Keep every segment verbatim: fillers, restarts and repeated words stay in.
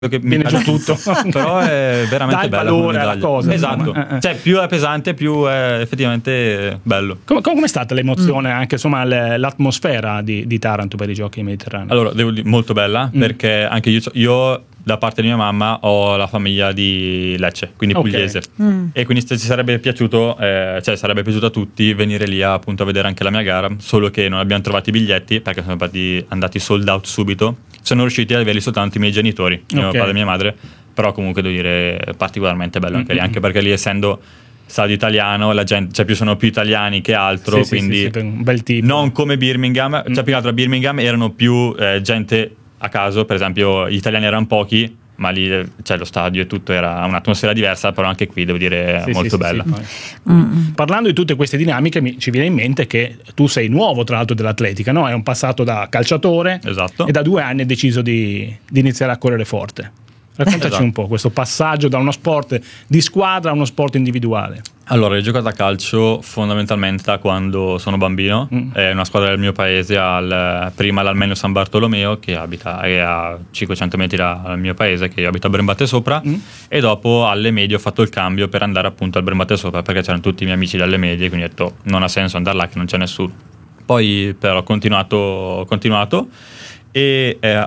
che viene giù tutto, però è veramente dà bella valore alla cosa, esatto, eh, eh. cioè più è pesante più è effettivamente bello. Come, come è stata l'emozione, mm. anche insomma l'atmosfera di, di Taranto per i giochi mediterranei? Allora devo dire molto bella, mm. perché anche io, io da parte di mia mamma ho la famiglia di Lecce, quindi okay. pugliese, mm. e quindi ci sarebbe piaciuto eh, cioè sarebbe piaciuto a tutti venire lì a, appunto a vedere anche la mia gara, solo che non abbiamo trovato i biglietti perché sono andati, andati sold out subito. Sono riusciti ad averli soltanto i miei genitori, okay. mio padre e mia madre, però comunque devo dire particolarmente bello anche mm-hmm. lì, anche perché lì essendo stadio italiano la gente, cioè più sono più italiani che altro, sì, quindi sì, sì, un bel tipo. Non come Birmingham, mm. cioè più che altro a Birmingham erano più eh, gente a caso, per esempio gli italiani erano pochi, ma lì cioè, lo stadio e tutto era un'atmosfera diversa, però anche qui devo dire sì, molto sì, bella. Sì, sì. Mm. Parlando di tutte queste dinamiche mi, ci viene in mente che tu sei nuovo tra l'altro dell'atletica, no? È un passato da calciatore, esatto. e da due anni hai deciso di, di iniziare a correre forte. Raccontaci esatto. un po' questo passaggio da uno sport di squadra a uno sport individuale. Allora, ho giocato a calcio fondamentalmente da quando sono bambino, mm. è una squadra del mio paese, al, prima all'Almenio San Bartolomeo, che abita è a cinquecento metri dal mio paese, che io abito a Brembate Sopra, mm. e dopo alle medie ho fatto il cambio per andare appunto al Brembate Sopra, perché c'erano tutti i miei amici dalle medie, quindi ho detto non ha senso andare là che non c'è nessuno. Poi però ho continuato, ho continuato e eh,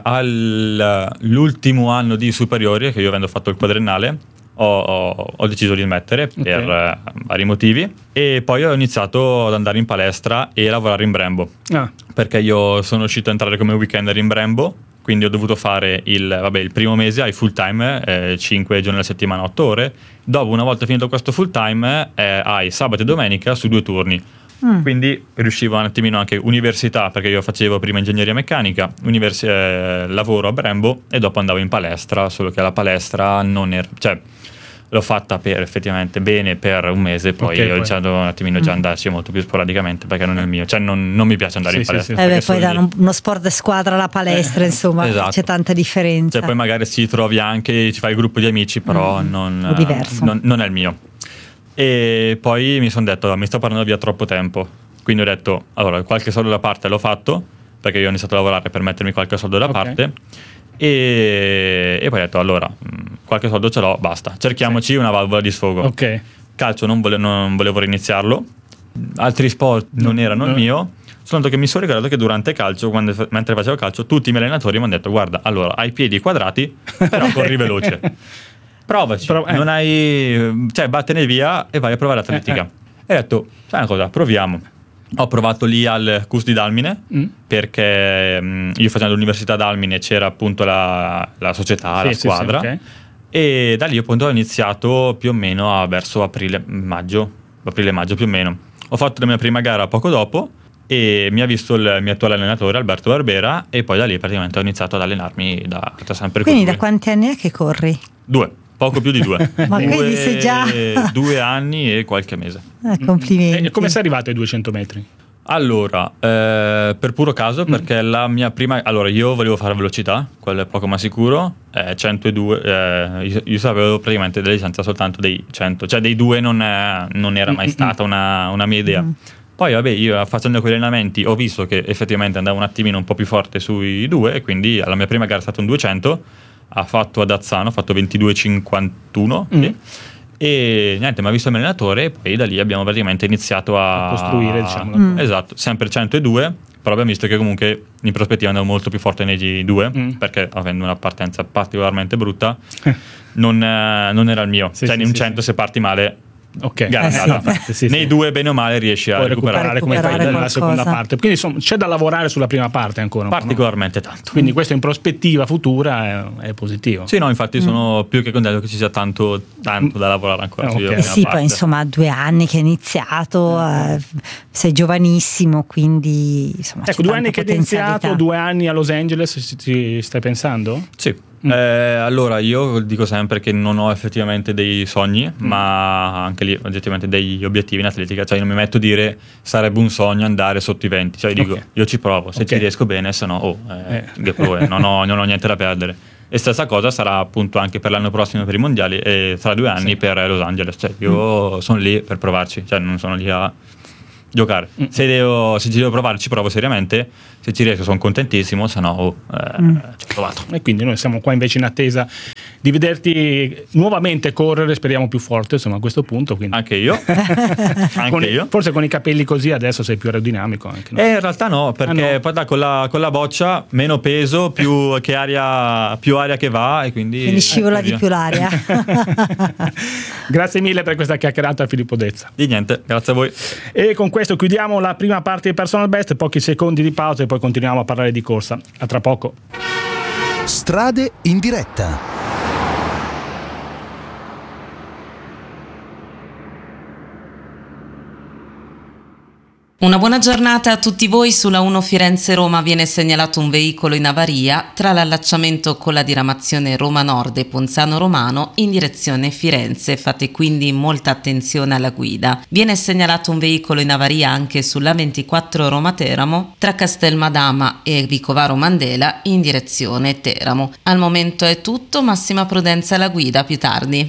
all'ultimo anno di superiori, che io avendo fatto il quadriennale, Ho, ho, ho deciso di smettere per okay. eh, vari motivi, e poi ho iniziato ad andare in palestra e lavorare in Brembo, ah. perché io sono riuscito a entrare come weekender in Brembo, quindi ho dovuto fare il, vabbè, il primo mese ai full time, eh, cinque giorni alla settimana, otto ore. Dopo, una volta finito questo full time, eh, hai sabato e domenica su due turni. Mm. Quindi riuscivo un attimino anche università, perché io facevo prima ingegneria meccanica, universi- eh, lavoro a Brembo e dopo andavo in palestra, solo che la palestra non era, cioè l'ho fatta per effettivamente bene per un mese, poi okay, ho iniziato un attimino già a andarci molto più sporadicamente, perché non è il mio, cioè non, non mi piace andare sì, in palestra. Sì, sì. Eh beh, poi da un, uno sport di squadra alla palestra, eh, insomma, esatto. c'è tanta differenza. Cioè poi magari ci trovi anche, ci fai il gruppo di amici, però mm. non, diverso. Non, non è il mio. E poi mi sono detto, mi sto parlando via troppo tempo, quindi ho detto, allora qualche soldo da parte l'ho fatto, perché io ho iniziato a lavorare per mettermi qualche soldo da okay. parte, e, e poi ho detto, allora qualche soldo ce l'ho, basta, cerchiamoci sì. una valvola di sfogo. Okay. Calcio non, vole, non volevo riniziarlo, altri sport non erano no. il mio, soltanto che mi sono ricordato che durante calcio, quando, mentre facevo calcio, tutti i miei allenatori mi hanno detto, guarda, allora hai i piedi quadrati, però corri veloce. Provaci, Pro- eh. non hai, cioè vattene via e vai a provare atletica. Eh, eh. E ho detto, sai una cosa, proviamo. Ho provato lì al C U S di Dalmine, mm. perché mh, io facendo l'università Dalmine c'era appunto la, la società, sì, la squadra, sì, sì, okay. e da lì appunto ho iniziato più o meno a verso aprile, maggio, aprile-maggio più o meno. Ho fatto la mia prima gara poco dopo e mi ha visto il mio attuale allenatore Alberto Barbera, e poi da lì praticamente ho iniziato ad allenarmi da, da sempre. Quindi da quanti anni è che corri? Due. Poco più di due. Ma due, quindi sei già due anni e qualche mese. Eh, complimenti. E come sei arrivato ai duecento metri? Allora, eh, per puro caso, perché mm. la mia prima, allora io volevo fare velocità, quello è poco ma sicuro, eh, centodue, eh, io, io sapevo praticamente delle licenze soltanto dei cento, cioè dei due non, è, non era mai stata una, una mia idea. Mm. Poi vabbè, io facendo quegli allenamenti ho visto che effettivamente andavo un attimino un po' più forte sui due, e quindi alla mia prima gara è stato un duecento, ha fatto ad Azzano, ha fatto ventidue cinquantuno, mm. sì. E niente, mi ha visto il mio allenatore, e poi da lì abbiamo praticamente iniziato a, a costruire, diciamo. Mm. Esatto, sempre centodue, però abbiamo visto che comunque in prospettiva andavo molto più forte nei due, mm. perché avendo una partenza particolarmente brutta non, eh, non era il mio, sì, cioè sì, in un cento sì. se parti male, ok, gara andata. Eh, sì. sì, nei sì. due bene o male riesci a recuperare, recuperare come fai nella seconda parte, quindi insomma c'è da lavorare sulla prima parte ancora particolarmente no? tanto, quindi questo in prospettiva futura è, è positivo. Sì, no, infatti mm. sono più che contento che ci sia tanto tanto da lavorare ancora. Okay. Eh sì, parte. Poi insomma due anni che hai iniziato, eh, sei giovanissimo, quindi insomma ecco, due anni che hai iniziato, due anni a Los Angeles, ci stai pensando? Sì. Eh, allora io dico sempre che non ho effettivamente dei sogni, mm. ma anche lì oggettivamente degli obiettivi in atletica, cioè non mi metto a dire sarebbe un sogno andare sotto i venti, cioè dico okay. io ci provo, se okay. ci riesco bene, se no oh, eh, eh. non, ho, non ho niente da perdere. E stessa cosa sarà appunto anche per l'anno prossimo per i mondiali, e tra due anni sì. per Los Angeles, cioè io mm. sono lì per provarci, cioè non sono lì a giocare. Mm. Se, devo, se ci devo provare ci provo seriamente, se ci riesco sono contentissimo, se no oh, eh, mm. ci ho provato. E quindi noi siamo qua invece in attesa di vederti nuovamente correre, speriamo più forte, insomma, a questo punto. Quindi. Anche io. Anche con, io. Forse con i capelli così adesso sei più aerodinamico anche, no? Eh, in realtà no, perché ah, no. poi da, con, la, con la boccia meno peso, più, che aria, più aria che va e quindi... Quindi scivola di più l'aria. Grazie mille per questa chiacchierata, Filippo Dezza. Di niente, grazie a voi. E con questo chiudiamo la prima parte di Personal Best, pochi secondi di pausa e poi continuiamo a parlare di corsa. A tra poco. Strade in diretta. Una buona giornata a tutti voi. Sulla uno Firenze-Roma viene segnalato un veicolo in avaria tra l'allacciamento con la diramazione Roma Nord e Ponzano Romano in direzione Firenze. Fate quindi molta attenzione alla guida. Viene segnalato un veicolo in avaria anche sulla ventiquattro Roma-Teramo tra Castelmadama e Vicovaro Mandela in direzione Teramo. Al momento è tutto, massima prudenza alla guida, a più tardi.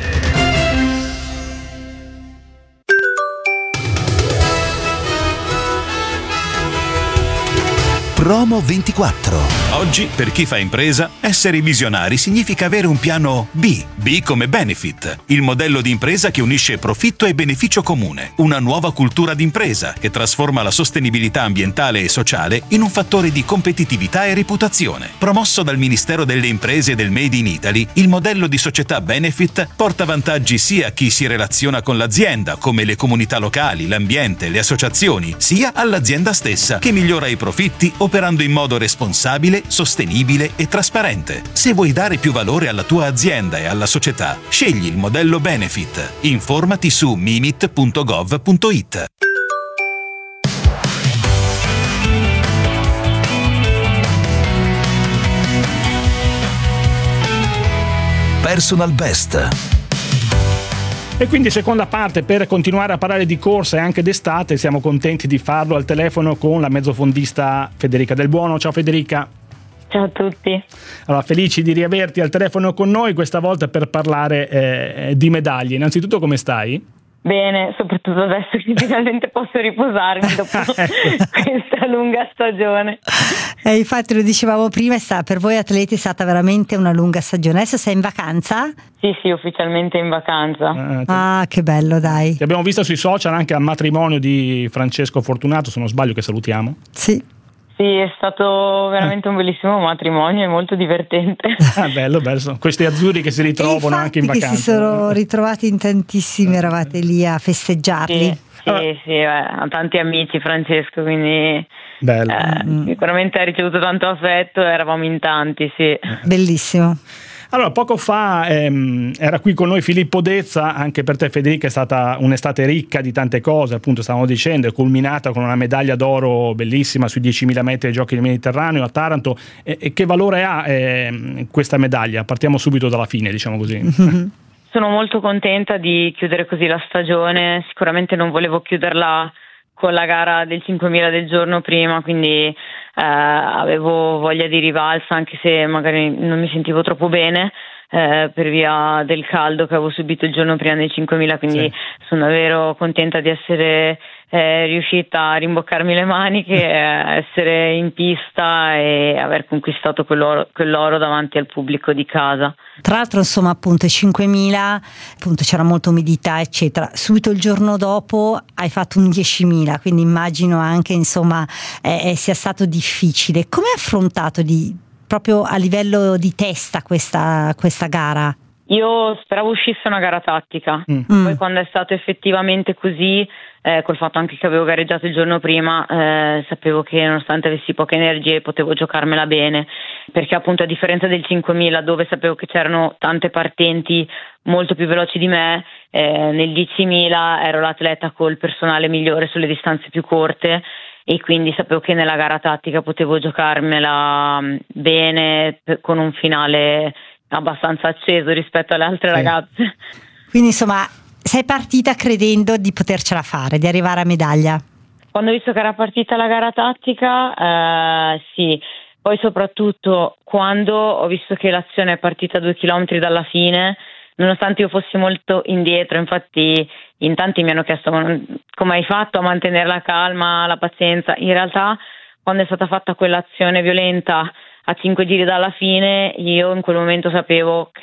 Promo ventiquattro. Oggi, per chi fa impresa, essere visionari significa avere un piano B. B come Benefit, il modello di impresa che unisce profitto e beneficio comune. Una nuova cultura d'impresa che trasforma la sostenibilità ambientale e sociale in un fattore di competitività e reputazione. Promosso dal Ministero delle Imprese e del Made in Italy, il modello di società Benefit porta vantaggi sia a chi si relaziona con l'azienda, come le comunità locali, l'ambiente, le associazioni, sia all'azienda stessa, che migliora i profitti operando in modo responsabile, sostenibile e trasparente. Se vuoi dare più valore alla tua azienda e alla società, scegli il modello Benefit. Informati su mimit punto gov punto it. Personal Best. E quindi seconda parte, per continuare a parlare di corsa e anche d'estate, siamo contenti di farlo al telefono con la mezzofondista Federica Del Buono. Ciao Federica. Ciao a tutti. Allora, felici di riaverti al telefono con noi, questa volta per parlare eh, di medaglie. Innanzitutto, come stai? Bene, soprattutto adesso che finalmente posso riposarmi dopo questa lunga stagione. E infatti lo dicevamo prima, è stata, per voi atleti è stata veramente una lunga stagione. Adesso sei in vacanza? Sì, sì, ufficialmente in vacanza. Ah, ti... ah che bello, dai. Ti abbiamo visto sui social anche al matrimonio di Francesco Fortunato, se non sbaglio, che salutiamo. Sì. Sì, è stato veramente un bellissimo matrimonio e molto divertente. Ah, bello, bello. Questi azzurri che si ritrovano anche in vacanza. Che si sono ritrovati in tantissimi, eravate lì a festeggiarli. Sì, sì, allora. sì eh, ha tanti amici Francesco, quindi bello. Eh, mm. sicuramente ha ricevuto tanto affetto, eravamo in tanti, sì. Bellissimo. Allora, poco fa ehm, era qui con noi Filippo Dezza. Anche per te, Federica, è stata un'estate ricca di tante cose, appunto stavamo dicendo, è culminata con una medaglia d'oro bellissima sui diecimila metri ai Giochi del Mediterraneo a Taranto. E, e che valore ha eh, questa medaglia? Partiamo subito dalla fine, diciamo così. Sono molto contenta di chiudere così la stagione, sicuramente non volevo chiuderla con la gara del cinquemila del giorno prima, quindi eh, avevo voglia di rivalsa, anche se magari non mi sentivo troppo bene eh, per via del caldo che avevo subito il giorno prima del cinquemila, quindi sì. Sono davvero contenta di essere eh, riuscita a rimboccarmi le maniche, eh, essere in pista e aver conquistato quell'oro, quell'oro davanti al pubblico di casa. Tra l'altro, insomma, appunto i cinquemila, appunto c'era molta umidità eccetera, subito il giorno dopo hai fatto un diecimila, quindi immagino anche insomma eh, sia stato difficile. Come hai affrontato di, proprio a livello di testa questa, questa gara? Io speravo uscisse una gara tattica, mm. poi quando è stato effettivamente così, eh, col fatto anche che avevo gareggiato il giorno prima, eh, sapevo che nonostante avessi poche energie potevo giocarmela bene, perché appunto a differenza del cinquemila dove sapevo che c'erano tante partenti molto più veloci di me, eh, nel diecimila ero l'atleta col personale migliore sulle distanze più corte e quindi sapevo che nella gara tattica potevo giocarmela bene con un finale abbastanza acceso rispetto alle altre sì. ragazze. Quindi insomma sei partita credendo di potercela fare, di arrivare a medaglia? Quando ho visto che era partita la gara tattica, eh, sì. Poi soprattutto quando ho visto che l'azione è partita due chilometri dalla fine, nonostante io fossi molto indietro. Infatti in tanti mi hanno chiesto come hai fatto a mantenere la calma, la pazienza. In realtà quando è stata fatta quell'azione violenta a cinque giri dalla fine, io in quel momento sapevo